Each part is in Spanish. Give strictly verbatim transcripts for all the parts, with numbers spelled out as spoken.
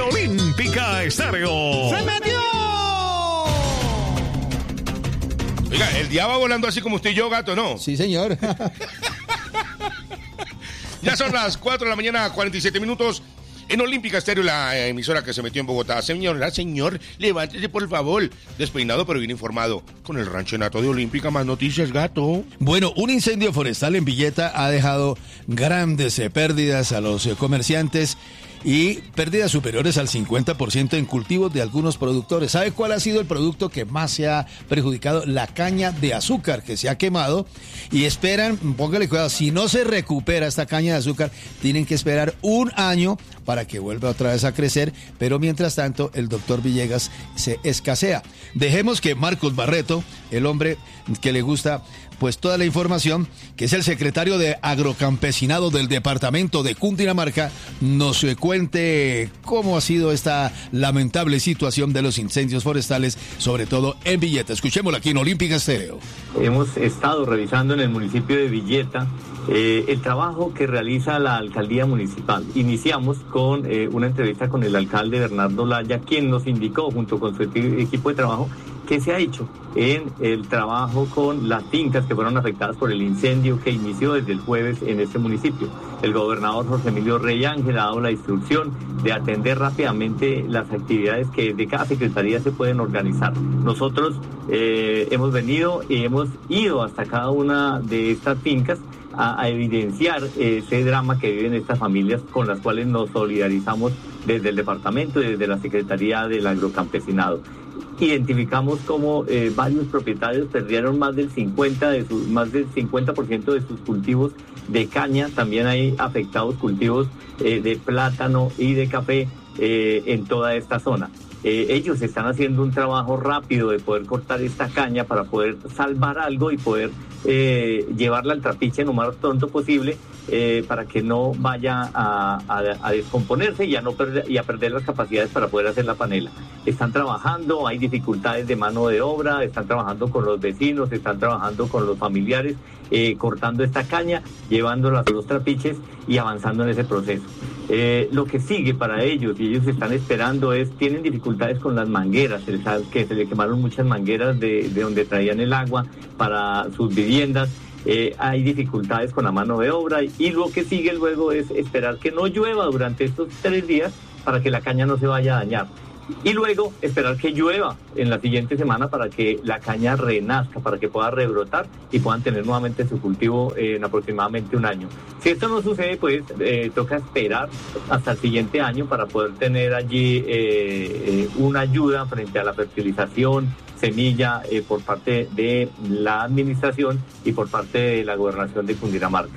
Olímpica Estéreo. ¡Se metió! Oiga, el día va volando así como usted y yo, gato, ¿no? Sí, señor. Ya son las cuatro de la mañana, cuarenta y siete minutos. En Olímpica Estéreo, la emisora que se metió en Bogotá. Señora, señor, levántese por favor. Despeinado pero bien informado. Con el ranchenato de Olímpica, más noticias, gato. Bueno, un incendio forestal en Villeta ha dejado grandes eh, pérdidas a los eh, comerciantes y pérdidas superiores al cincuenta por ciento en cultivos de algunos productores. ¿Sabe cuál ha sido el producto que más se ha perjudicado? La caña de azúcar, que se ha quemado, y esperan, póngale cuidado, si no se recupera esta caña de azúcar, tienen que esperar un año para que vuelva otra vez a crecer, pero mientras tanto el doctor Villegas se escasea. Dejemos que Marcos Barreto, el hombre que le gusta pues toda la información, que es el secretario de Agrocampesinado del departamento de Cundinamarca, nos cuente cómo ha sido esta lamentable situación de los incendios forestales, sobre todo en Villeta. Escuchémoslo aquí en Olímpica Estéreo. Hemos estado revisando en el municipio de Villeta eh, el trabajo que realiza la alcaldía municipal. Iniciamos con eh, una entrevista con el alcalde Bernardo Laya, quien nos indicó junto con su equipo de trabajo qué se ha hecho en el trabajo con las fincas que fueron afectadas por el incendio que inició desde el jueves en este municipio. El gobernador Jorge Emilio Rey Ángel ha dado la instrucción de atender rápidamente las actividades que de cada secretaría se pueden organizar. Nosotros eh, hemos venido y hemos ido hasta cada una de estas fincas a, a evidenciar ese drama que viven estas familias con las cuales nos solidarizamos desde el departamento y desde la Secretaría del Agrocampesinado. Identificamos como eh, varios propietarios perdieron más del cincuenta de sus más del cincuenta por ciento de sus cultivos de caña. También hay afectados cultivos eh, de plátano y de café eh, en toda esta zona. Eh, ellos están haciendo un trabajo rápido de poder cortar esta caña para poder salvar algo y poder eh, llevarla al trapiche lo más pronto posible, eh, para que no vaya a, a, a descomponerse y a, no perder, y a perder las capacidades para poder hacer la panela. Están trabajando, hay dificultades de mano de obra, están trabajando con los vecinos, están trabajando con los familiares, eh, cortando esta caña, llevándola a los trapiches y avanzando en ese proceso. Eh, lo que sigue para ellos, y ellos están esperando, es, tienen dificultades con las mangueras, se les ha, que se les quemaron muchas mangueras de, de donde traían el agua para sus viviendas. Eh, hay dificultades con la mano de obra, y lo que sigue luego es esperar que no llueva durante estos tres días para que la caña no se vaya a dañar. Y luego esperar que llueva en la siguiente semana para que la caña renazca, para que pueda rebrotar y puedan tener nuevamente su cultivo eh, en aproximadamente un año. Si esto no sucede, pues eh, toca esperar hasta el siguiente año para poder tener allí eh, eh, una ayuda frente a la fertilización, semilla eh, por parte de la administración y por parte de la gobernación de Cundinamarca.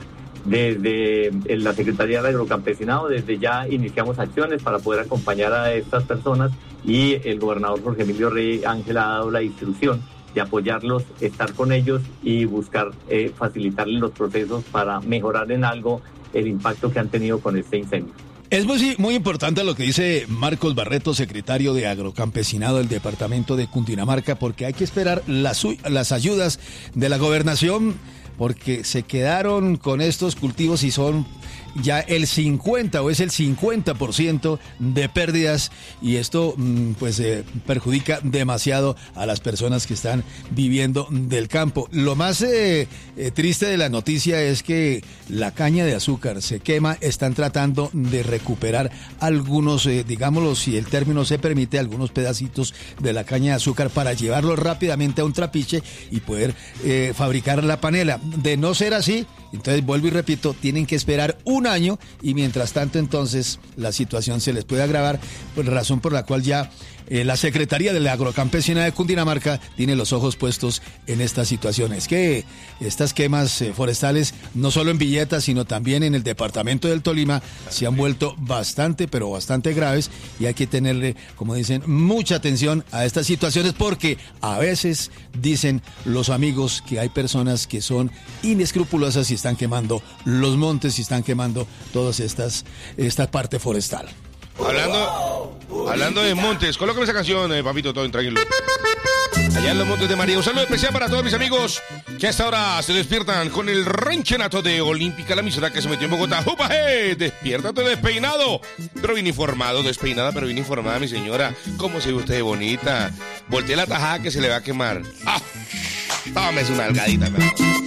Desde la Secretaría del Agrocampesinado, desde ya iniciamos acciones para poder acompañar a estas personas, y el gobernador Jorge Emilio Rey Ángel ha dado la instrucción de apoyarlos, estar con ellos y buscar eh, facilitarles los procesos para mejorar en algo el impacto que han tenido con este incendio. Es muy, muy importante lo que dice Marcos Barreto, secretario de Agrocampesinado del departamento de Cundinamarca, porque hay que esperar las, las ayudas de la gobernación, porque se quedaron con estos cultivos y son ya el cincuenta o es el cincuenta por ciento de pérdidas, y esto pues eh, perjudica demasiado a las personas que están viviendo del campo. Lo más eh, eh, triste de la noticia es que la caña de azúcar se quema. Están tratando de recuperar algunos, eh, digámoslo, si el término se permite, algunos pedacitos de la caña de azúcar para llevarlo rápidamente a un trapiche y poder eh, fabricar la panela. De no ser así, entonces vuelvo y repito, tienen que esperar un año, y mientras tanto entonces la situación se les puede agravar, por razón por la cual ya eh, la Secretaría de la Agrocampesinado de Cundinamarca tiene los ojos puestos en estas situaciones. Que estas quemas eh, forestales, no solo en Villeta, sino también en el departamento del Tolima, se han vuelto bastante, pero bastante graves, y hay que tenerle, como dicen, mucha atención a estas situaciones, porque a veces dicen los amigos que hay personas que son inescrupulosas y están quemando los montes y están quemando todas estas, esta parte forestal. Hablando, hablando de montes, colócame esa canción, eh, papito, todo tranquilo. Allá en los montes de María. Un saludo especial para todos mis amigos que Que a esta hora se despiertan con el ranchenato de Olímpica, la emisora que se metió en Bogotá. ¡Jupa, hey! Despiértate despeinado, pero bien informado, despeinada, pero bien informada, mi señora. ¿Cómo se ve usted bonita? Voltee la tajada que se le va a quemar. ¡Ah! Tómese una algadita, mi amor.